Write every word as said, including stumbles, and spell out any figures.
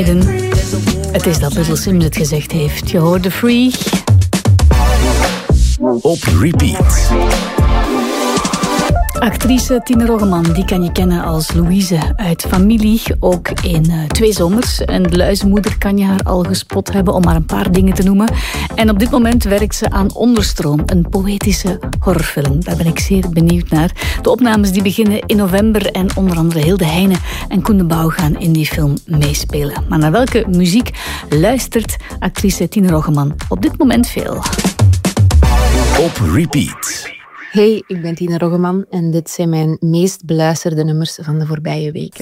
Het is dat Little Sims het gezegd heeft. Je hoorde Free. Op repeat. Actrice Tine Roggeman, die kan je kennen als Louise uit Familie, ook in uh, Twee Zomers. En De Luizenmoeder kan je haar al gespot hebben, om maar een paar dingen te noemen. En op dit moment werkt ze aan Onderstroom, een poëtische horrorfilm. Daar ben ik zeer benieuwd naar. De opnames die beginnen in november en onder andere Hilde Heijnen en Koen de Bouw gaan in die film meespelen. Maar naar welke muziek luistert actrice Tine Roggeman op dit moment veel? Op repeat. Hey, ik ben Tine Roggeman en dit zijn mijn meest beluisterde nummers van de voorbije weken.